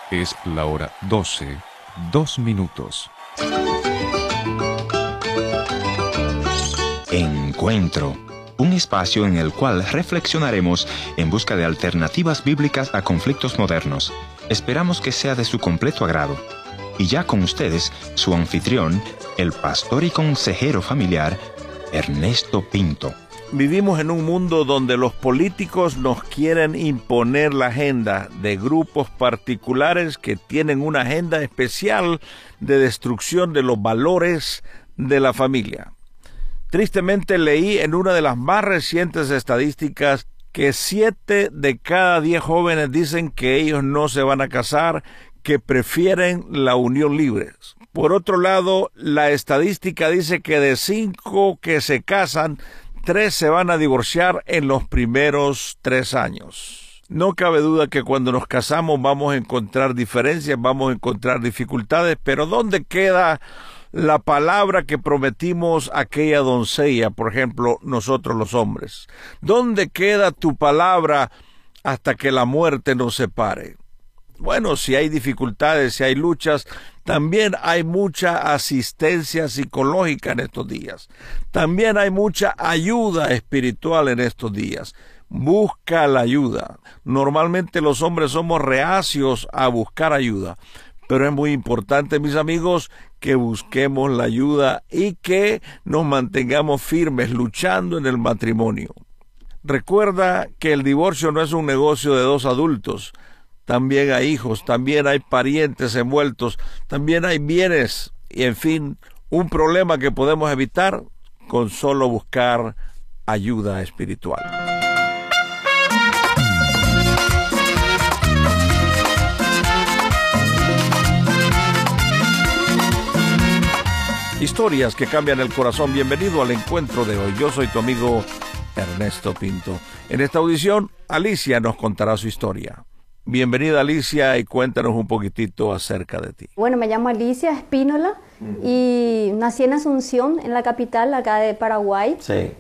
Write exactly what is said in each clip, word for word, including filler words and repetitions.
Es la hora doce, dos minutos. Encuentro, un espacio en el cual reflexionaremos en busca de alternativas bíblicas a conflictos modernos. Esperamos que sea de su completo agrado. Y ya con ustedes, su anfitrión, el pastor y consejero familiar, Ernesto Pinto. Vivimos en un mundo donde los políticos nos quieren imponer la agenda de grupos particulares que tienen una agenda especial de destrucción de los valores de la familia. Tristemente leí en una de las más recientes estadísticas que siete de cada diez jóvenes dicen que ellos no se van a casar, que prefieren la unión libre. Por otro lado, la estadística dice que de cinco que se casan, tres se van a divorciar en los primeros tres años. No cabe duda que cuando nos casamos vamos a encontrar diferencias, vamos a encontrar dificultades, pero ¿dónde queda la palabra que prometimos a aquella doncella, por ejemplo, nosotros los hombres? ¿Dónde queda tu palabra hasta que la muerte nos separe? Bueno, si hay dificultades, si hay luchas, también hay mucha asistencia psicológica en estos días. También hay mucha ayuda espiritual en estos días. Busca la ayuda. Normalmente los hombres somos reacios a buscar ayuda, pero es muy importante, mis amigos, que busquemos la ayuda y que nos mantengamos firmes luchando en el matrimonio. Recuerda que el divorcio no es un negocio de dos adultos. También hay hijos, también hay parientes envueltos, también hay bienes y, en fin, un problema que podemos evitar con solo buscar ayuda espiritual. Historias que cambian el corazón. Bienvenido al encuentro de hoy. Yo soy tu amigo Ernesto Pinto. En esta audición, Alicia nos contará su historia. Bienvenida, Alicia, y cuéntanos un poquitito acerca de ti. Bueno, me llamo Alicia Espínola uh-huh. y nací en Asunción, en la capital, acá de Paraguay. Sí.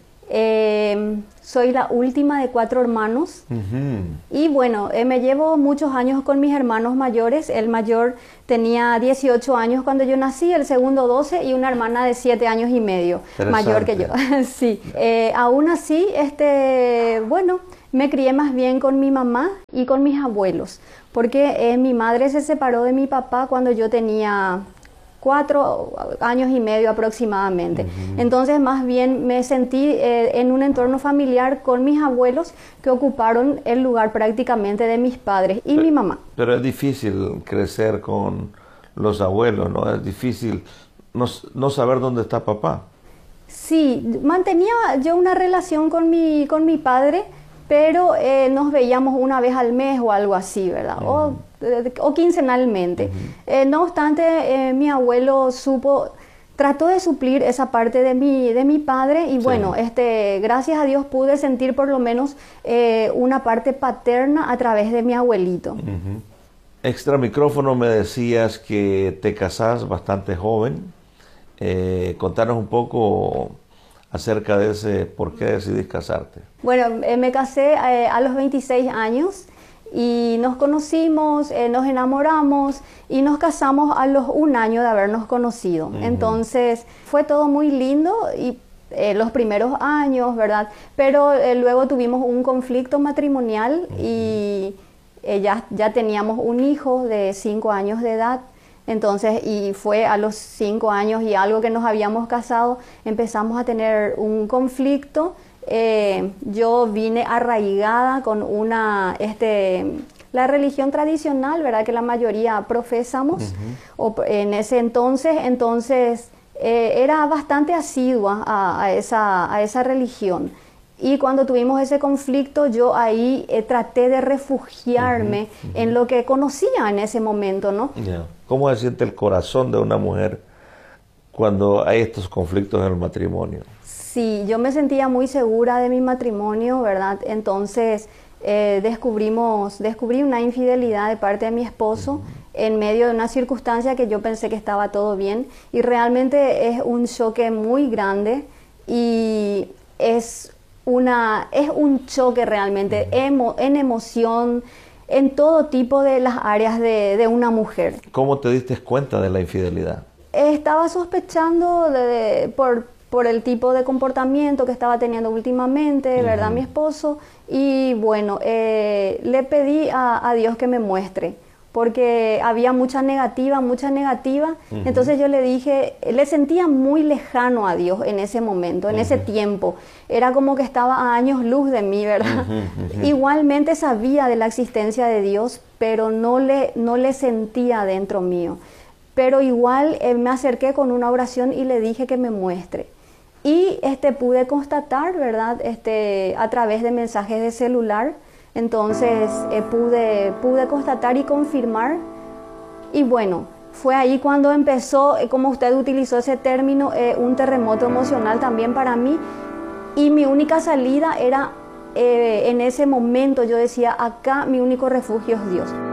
Eh, soy la última de cuatro hermanos. Uh-huh. Y bueno, eh, me llevo muchos años con mis hermanos mayores. El mayor tenía dieciocho años cuando yo nací, el segundo doce y una hermana de siete años y medio, mayor que yo. Sí. Eh, aún así, este, bueno, me crié más bien con mi mamá y con mis abuelos, porque eh, mi madre se separó de mi papá cuando yo tenía cuatro años y medio aproximadamente. Uh-huh. Entonces, más bien me sentí eh, en un entorno familiar con mis abuelos que ocuparon el lugar prácticamente de mis padres y pero, mi mamá. Pero es difícil crecer con los abuelos, ¿no? Es difícil no, no saber dónde está papá. Sí, mantenía yo una relación con mi, con mi padre, pero eh, nos veíamos una vez al mes o algo así, ¿verdad? Uh-huh. O, o quincenalmente. Uh-huh. Eh, no obstante, eh, mi abuelo supo, trató de suplir esa parte de mi, de mi padre y sí. Bueno, este, gracias a Dios pude sentir por lo menos eh, una parte paterna a través de mi abuelito. Uh-huh. Extra micrófono me decías que te casás bastante joven. Eh, contanos un poco acerca de ese, ¿por qué decidís casarte? Bueno, eh, me casé eh, a los veintiséis años y nos conocimos, eh, nos enamoramos y nos casamos a los un año de habernos conocido. Uh-huh. Entonces fue todo muy lindo y eh, los primeros años, ¿verdad? Pero eh, luego tuvimos un conflicto matrimonial uh-huh. y eh, ya, ya teníamos un hijo de cinco años de edad. Entonces, y fue a los cinco años y algo que nos habíamos casado, empezamos a tener un conflicto. Eh, yo vine arraigada con una, este, la religión tradicional, ¿verdad? Que la mayoría profesamos. Uh-huh. O, en ese entonces, entonces eh, era bastante asidua a, a, esa, a esa religión. Y cuando tuvimos ese conflicto, yo ahí eh, traté de refugiarme uh-huh, uh-huh. en lo que conocía en ese momento, ¿no? Yeah. ¿Cómo se siente el corazón de una mujer cuando hay estos conflictos en el matrimonio? Sí, yo me sentía muy segura de mi matrimonio, ¿verdad? Entonces eh, descubrimos, descubrí una infidelidad de parte de mi esposo uh-huh. en medio de una circunstancia que yo pensé que estaba todo bien. Y realmente es un choque muy grande y es... Una, es un choque realmente uh-huh. emo, en emoción, en todo tipo de las áreas de, de una mujer. ¿Cómo te diste cuenta de la infidelidad? Estaba sospechando de, de, por, por el tipo de comportamiento que estaba teniendo últimamente, uh-huh. ¿verdad? Mi esposo. Y bueno, eh, le pedí a, a Dios que me muestre, porque había mucha negativa, mucha negativa. Uh-huh. Entonces yo le dije, le sentía muy lejano a Dios en ese momento, en uh-huh. ese tiempo. Era como que estaba a años luz de mí, ¿verdad? Uh-huh, uh-huh. Igualmente sabía de la existencia de Dios, pero no le, no le sentía dentro mío. Pero igual eh, me acerqué con una oración y le dije que me muestre. Y este, pude constatar, ¿verdad? Este, a través de mensajes de celular. Entonces eh, pude, pude constatar y confirmar. Y bueno, fue ahí cuando empezó, eh, como usted utilizó ese término, eh, un terremoto emocional también para mí. Y mi única salida era, eh, en ese momento yo decía, acá mi único refugio es Dios.